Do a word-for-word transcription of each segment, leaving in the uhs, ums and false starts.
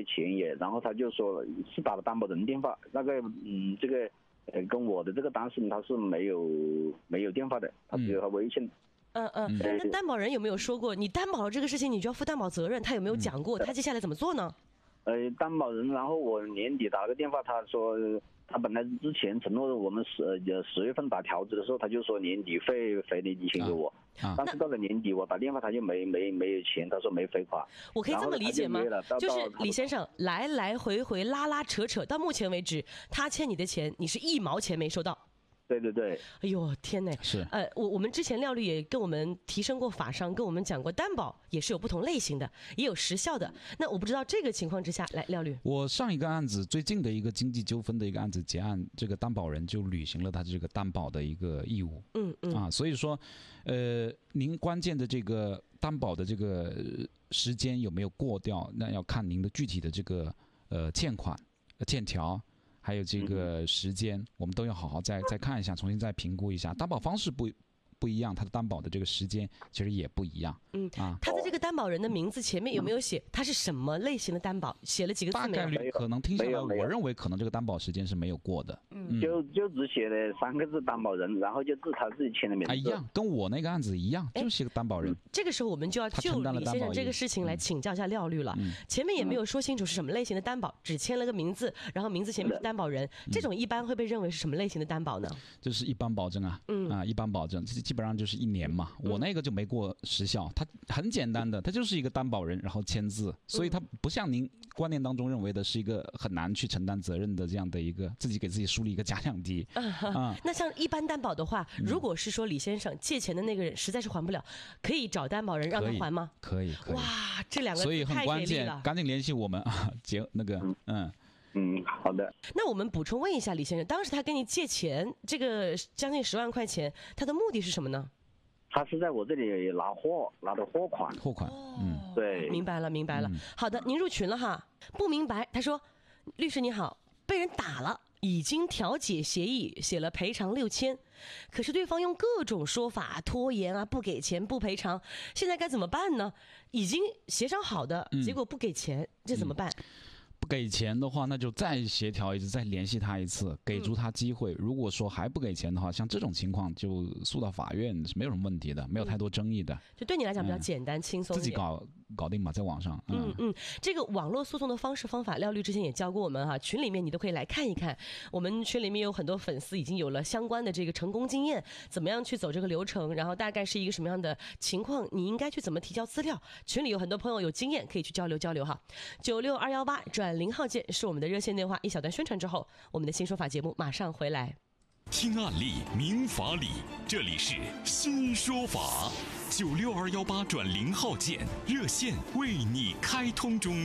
钱也，然后他就说是打了担保人电话，那个嗯这个呃跟我的这个当事人他是没有没有电话的，他只有他微信。 嗯嗯，那担保人有没有说过你担保了这个事情你就要负担保责任？他有没有讲过他接下来怎么做呢？ 呃，担保人，然后我年底打了个电话，他说他本来之前承诺我们十呃十月份打条子的时候，他就说年底会回那几千给我，啊啊、但是到了年底我打电话他就没没没有钱，他说没回款。 我可以这么理解吗？就, 就是李先生来来回回拉拉扯扯，到目前为止，他欠你的钱你是一毛钱没收到。 对对对， 哎呦天哪！ 是呃，我我们之前廖律也跟我们提升过法商，跟我们讲过担保也是有不同类型的，也有时效的。那我不知道这个情况之下，来廖律， 我上一个案子最近的一个经济纠纷的一个案子结案，这个担保人就履行了他这个担保的一个义务。 嗯嗯啊，所以说，呃，您关键的这个担保的这个时间有没有过掉，那要看您的具体的这个呃欠款、呃欠条。还有这个时间，我们都要好好再再看一下，重新再评估一下。担保方式不不一样，他的担保的这个时间其实也不一样。 嗯啊，他的这个担保人的名字前面有没有写他是什么类型的担保？写了几个字没有？ 大概率可能听下来，我认为可能这个担保时间是没有过的。 嗯， 就就只写了三个字担保人，然后就自他自己签的名字。 啊，一样，跟我那个案子一样，就写个担保人。 这个时候我们就要就李先生这个事情来请教一下廖律了。 嗯、 前面也没有说清楚是什么类型的担保，只签了个名字，然后名字前面是担保人，嗯、这种一般会被认为是什么类型的担保呢？ 这是一般保证啊，嗯啊，一般保证，基本上就是一年嘛。我那个就没过时效，它很简单的，它就是一个担保人，然后签字，所以它不像您观念当中认为的是一个很难去承担责任的这样的一个自己给自己树立一个假想敌。 啊啊、那像一般担保的话，如果是说李先生借钱的那个人实在是还不了，可以找担保人让他还吗？ 可以，可以。 哇，这两个所以很关键，赶紧联系我们啊！结那个，嗯嗯，好的。 那我们补充问一下李先生，当时他跟你借钱，这个将近十万块钱，他的目的是什么呢？ 他是在我这里拿货，拿的货款。 货款，嗯， 对， 明白了，明白了。 嗯、 好的，您入群了哈。不明白，他说，律师你好，被人打了，已经调解协议，写了赔偿六千，可是对方用各种说法拖延啊，不给钱，不赔偿，现在该怎么办呢？已经协商好的，结果不给钱，嗯、这怎么办？ 嗯不给钱的话，那就再协调一次，再联系他一次，给足他机会。如果说还不给钱的话，像这种情况就诉到法院是没有什么问题的，没有太多争议的。 就对你来讲比较简单、嗯、轻松一点， 自己搞搞定嘛，在网上。 嗯嗯, 嗯，这个网络诉讼的方式方法，廖律之前也教过我们哈，群里面你都可以来看一看。我们群里面有很多粉丝已经有了相关的这个成功经验，怎么样去走这个流程，然后大概是一个什么样的情况，你应该去怎么提交资料。群里有很多朋友有经验，可以去交流交流哈。九六二幺八转零号键是我们的热线电话，一小段宣传之后，我们的新说法节目马上回来。 听案例明法理，这里是新说法。九六二幺八转零号键热线为你开通中。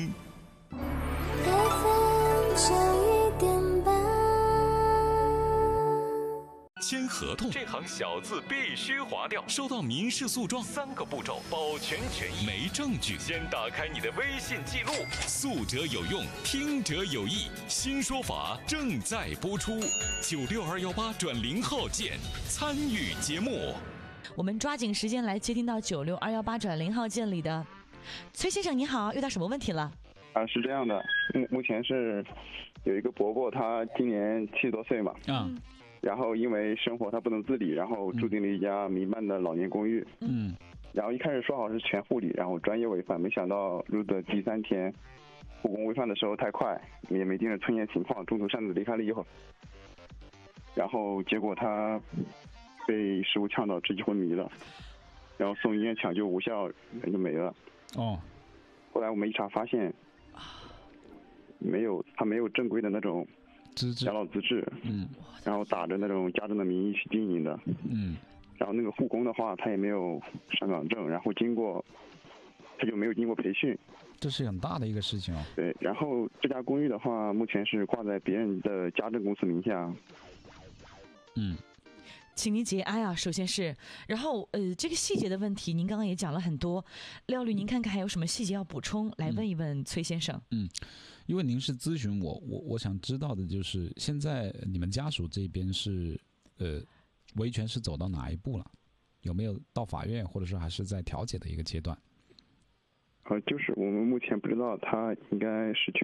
签合同这行小字必须划掉，收到民事诉状三个步骤，保全权益。没证据，先打开你的微信记录。诉者有用，听者有意。新说法正在播出，九六二幺八转零号键参与节目。 我们抓紧时间来接听到九六二幺八转零号键里的崔先生，你好，遇到什么问题了？ 啊，是这样的，目目前是有一个伯伯，他今年七十多岁嘛， 嗯。 然后因为生活他不能自理，然后住进了一家民办的老年公寓。 嗯， 然后一开始说好是全护理，然后专业违反，没想到入的第三天，护工违反的时候太快，也没盯着村员情况，中途擅自离开了以后，然后结果他被食物呛到，窒息昏迷了，然后送医院抢救无效，人就没了。 哦， 后来我们一查发现，没有他没有正规的那种养老资质， 嗯， 然后打着那种家政的名义去经营的， 嗯， 然后那个护工的话，他也没有上岗证，然后经过，他就没有经过培训， 这是很大的一个事情哦。 对，然后这家公寓的话，目前是挂在别人的家政公司名下， 嗯。 请您节哀啊，首先是，然后呃，这个细节的问题，您刚刚也讲了很多，廖律，您看看还有什么细节要补充，来问一问崔先生。 嗯，因为您是咨询我，我我想知道的就是，现在你们家属这边是呃，维权是走到哪一步了？有没有到法院，或者说还是在调解的一个阶段？ 呃，就是我们目前不知道他应该是去